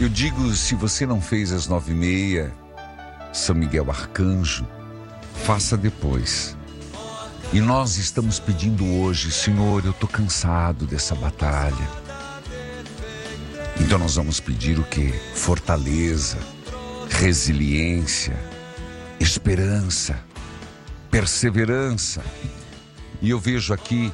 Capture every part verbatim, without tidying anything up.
Eu digo, se você não fez às nove e meia, São Miguel Arcanjo, faça depois. E nós estamos pedindo hoje, Senhor, eu estou cansado dessa batalha. Então nós vamos pedir o quê? Fortaleza, resiliência, esperança, perseverança. E eu vejo aqui,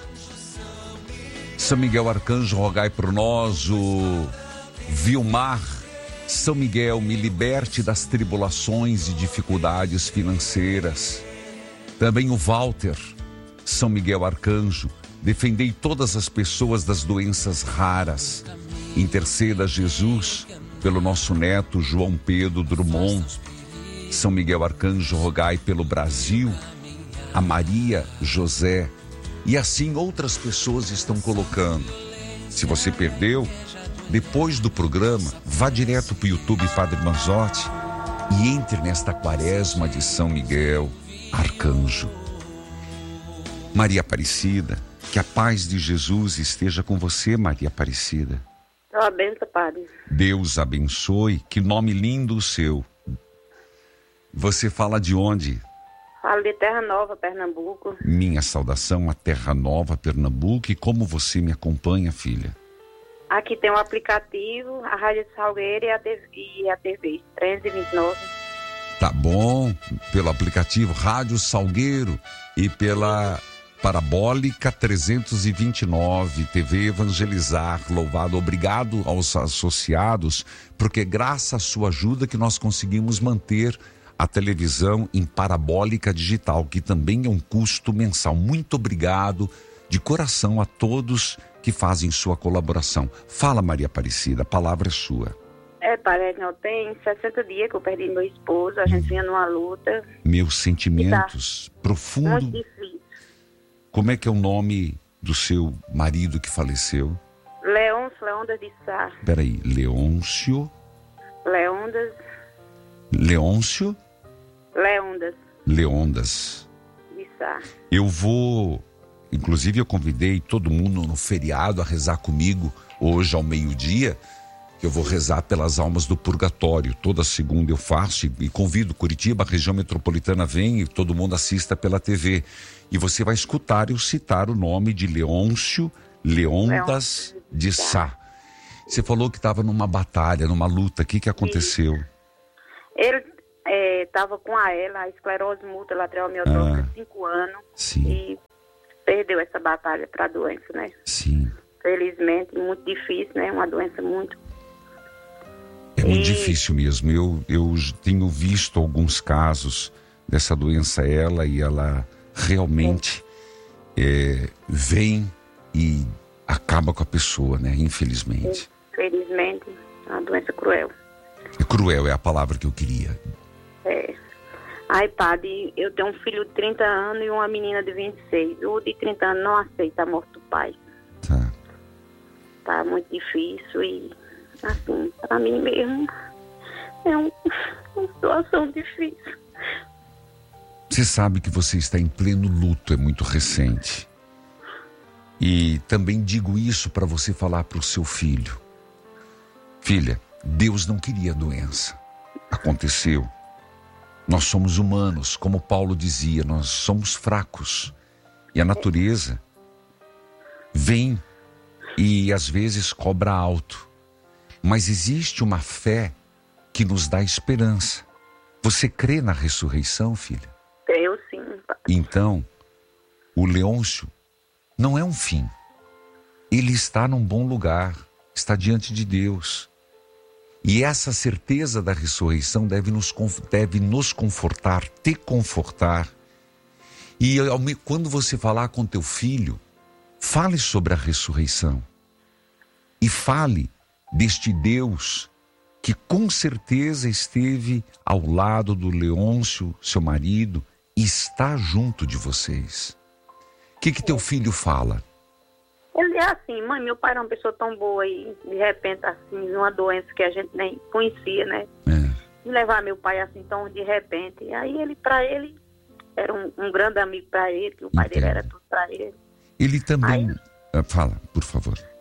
São Miguel Arcanjo, rogai por nós. O Vilmar: São Miguel, me liberte das tribulações e dificuldades financeiras. Também o Walter: São Miguel Arcanjo, defendei todas as pessoas das doenças raras. Interceda, Jesus, pelo nosso neto João Pedro Drummond. São Miguel Arcanjo, rogai pelo Brasil. A Maria José. E assim outras pessoas estão colocando. Se você perdeu, depois do programa, vá direto para o YouTube Padre Manzotti e entre nesta quaresma de São Miguel Arcanjo. Maria Aparecida, que a paz de Jesus esteja com você, Maria Aparecida. Ó, benção, Padre. Deus abençoe. Que nome lindo o seu. Você fala de onde? Falo de Terra Nova, Pernambuco. Minha saudação a Terra Nova, Pernambuco. E como você me acompanha, filha? Aqui tem um aplicativo, a Rádio Salgueiro e a T V, e a T V trezentos e vinte e nove. Tá bom, pelo aplicativo Rádio Salgueiro e pela Parabólica trezentos e vinte e nove, T V Evangelizar. Louvado, obrigado aos associados, porque graças à sua ajuda que nós conseguimos manter a televisão em parabólica digital, que também é um custo mensal. Muito obrigado de coração a todos que fazem sua colaboração. Fala, Maria Aparecida, a palavra é sua. É, Padre, não tem sessenta dias que eu perdi meu esposo, a gente vinha numa luta. Meus sentimentos tá profundos. Muito difícil. Como é que é o nome do seu marido que faleceu? Leôncio Leondas de Sá. Peraí, Leôncio? Leondas. Leôncio? Leondas. Leondas. De Sá. Eu vou, inclusive eu convidei todo mundo no feriado a rezar comigo hoje ao meio-dia, que eu vou rezar pelas almas do purgatório. Toda segunda eu faço e, e convido Curitiba, a região metropolitana, vem e todo mundo assista pela T V. E você vai escutar eu citar o nome de Leôncio Leondas de Sá. Você falou que estava numa batalha, numa luta. O que, que aconteceu? Ele estava é, com a ela, a esclerose múltipla lateral amiotrófica, ah, cinco anos. Sim. E perdeu essa batalha para a doença, né? Sim. Felizmente, muito difícil, né? Uma doença muito... É muito e... difícil mesmo. Eu, eu tenho visto alguns casos dessa doença, ela, e ela realmente é, vem e acaba com a pessoa, né? Infelizmente. Infelizmente, é uma doença cruel. É cruel, é a palavra que eu queria. É. Ai, Padre, eu tenho um filho de trinta anos e uma menina de vinte e seis. O de trinta anos não aceita a morte do pai. Tá. Tá muito difícil e, assim, para mim mesmo, é um, uma situação difícil. Você sabe que você está em pleno luto, é muito recente. E também digo isso para você falar para o seu filho. Filha, Deus não queria doença. Aconteceu. Nós somos humanos, como Paulo dizia, nós somos fracos. E a natureza vem e às vezes cobra alto. Mas existe uma fé que nos dá esperança. Você crê na ressurreição, filha? Eu sim. Então, o Leôncio não é um fim. Ele está num bom lugar, está diante de Deus. E essa certeza da ressurreição deve nos, deve nos confortar, te confortar. E quando você falar com teu filho, fale sobre a ressurreição. E fale deste Deus que com certeza esteve ao lado do Leôncio, seu marido, e está junto de vocês. O que que teu filho fala? Ele é assim, mãe, meu pai era uma pessoa tão boa e de repente assim, uma doença que a gente nem conhecia, né? É. E levar meu pai assim tão de repente. E aí ele, pra ele, era um, um grande amigo pra ele, que o pai Entendo. dele era tudo pra ele. Ele também... Aí, Fala, por favor.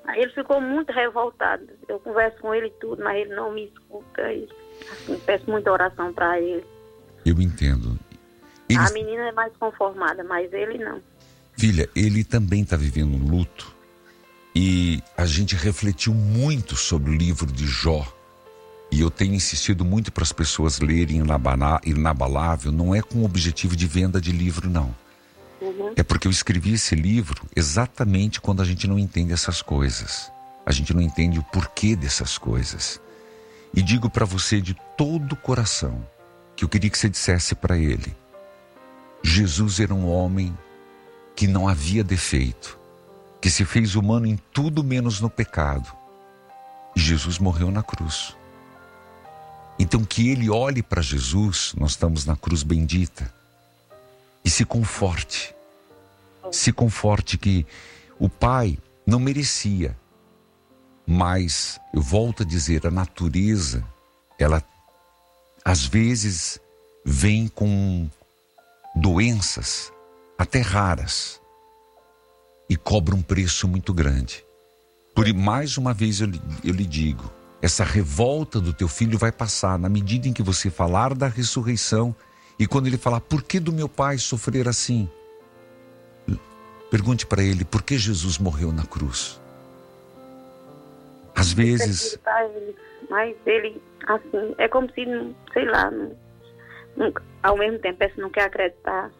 Aí ele ficou muito revoltado. Eu converso com ele e tudo, mas ele não me escuta. E, assim, peço muita oração para ele. Eu entendo. Ele... A menina é mais conformada, mas ele não. Filha, ele também está vivendo um luto. E a gente refletiu muito sobre o livro de Jó. E eu tenho insistido muito para as pessoas lerem Inabalável. Não é com o objetivo de venda de livro, não. Uhum. É porque eu escrevi esse livro exatamente quando a gente não entende essas coisas. A gente não entende o porquê dessas coisas. E digo para você de todo o coração que eu queria que você dissesse para ele: Jesus era um homem que não havia defeito, que se fez humano em tudo menos no pecado. E Jesus morreu na cruz. Então que ele olhe para Jesus, nós estamos na cruz bendita, e se conforte. Se conforte que o Pai não merecia. Mas, eu volto a dizer, a natureza, ela às vezes vem com doenças até raras e cobra um preço muito grande. Por mais uma vez eu, eu lhe digo, essa revolta do teu filho vai passar na medida em que você falar da ressurreição. E quando ele falar, por que do meu pai sofrer assim? Pergunte para ele, por que Jesus morreu na cruz? Às vezes... Ele, mas ele, assim, é como se, sei lá, não, não, ao mesmo tempo ele não quer acreditar.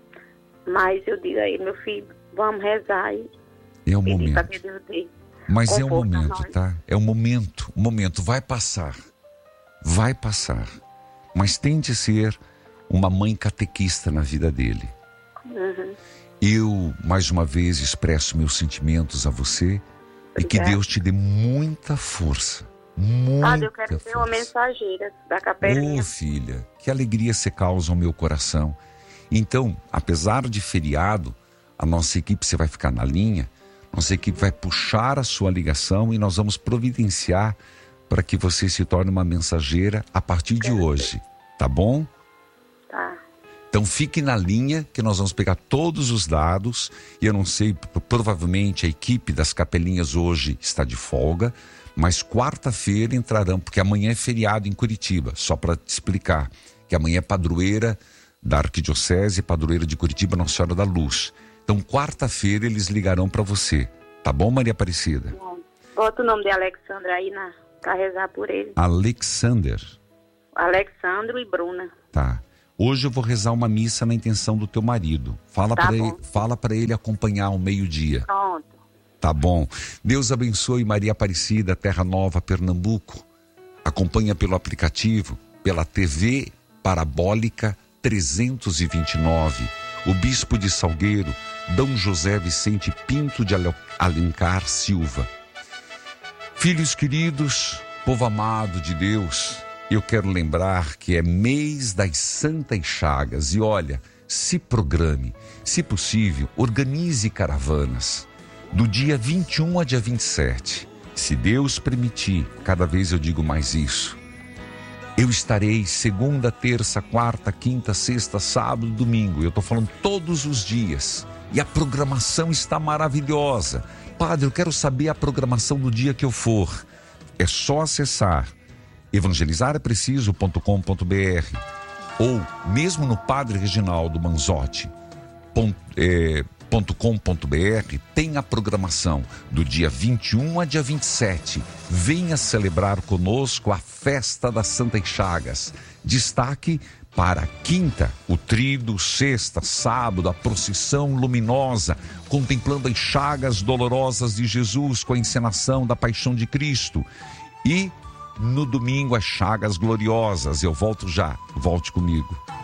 Mas eu digo a ele, meu filho, vamos rezar e é o momento. Para que Deus dê. Mas é o momento, tá? É o momento, o momento vai passar. Vai passar. Mas tente ser uma mãe catequista na vida dele. Uhum. Eu, mais uma vez, expresso meus sentimentos a você. Obrigada. E que Deus te dê muita força. Muita ah, eu quero força. ser uma mensageira da capelinha. Ô, filha, que alegria você causa ao meu coração. Então, apesar de feriado, a nossa equipe, você vai ficar na linha, nossa equipe vai puxar a sua ligação e nós vamos providenciar para que você se torne uma mensageira a partir de hoje. Tá bom? Tá. Então fique na linha que nós vamos pegar todos os dados. E eu não sei, provavelmente a equipe das capelinhas hoje está de folga, mas quarta-feira entrarão, porque amanhã é feriado em Curitiba, só para te explicar, que amanhã é padroeira da Arquidiocese, padroeira de Curitiba, Nossa Senhora da Luz. Então quarta-feira eles ligarão para você, tá bom, Maria Aparecida? Bota o nome de Alexandra aí na, pra rezar por ele. Alexander. Alexandro e Bruna. Tá. Hoje eu vou rezar uma missa na intenção do teu marido. Fala tá para ele, fala para ele acompanhar ao meio-dia. Pronto. Tá bom. Deus abençoe Maria Aparecida, Terra Nova, Pernambuco. Acompanha pelo aplicativo, pela T V Parabólica trezentos e vinte e nove. O Bispo de Salgueiro, D. José Vicente Pinto de Alencar Silva. Filhos queridos, povo amado de Deus, eu quero lembrar que é mês das Santas Chagas. E olha, se programe, se possível, organize caravanas. Do dia vinte e um a dia vinte e sete, se Deus permitir, cada vez eu digo mais isso, eu estarei segunda, terça, quarta, quinta, sexta, sábado, domingo. Eu estou falando todos os dias. E a programação está maravilhosa. Padre, eu quero saber a programação do dia que eu for. É só acessar evangelizar é preciso ponto com ponto br ou mesmo no Padre Reginaldo Manzotti ponto, é, ponto com ponto br tem a programação do dia vinte e um a dia vinte e sete. Venha celebrar conosco a festa das Santas Chagas. Destaque para quinta, o tríduo, sexta, sábado, a procissão luminosa, contemplando as chagas dolorosas de Jesus com a encenação da paixão de Cristo. E no domingo, as chagas gloriosas. Eu volto já, volte comigo.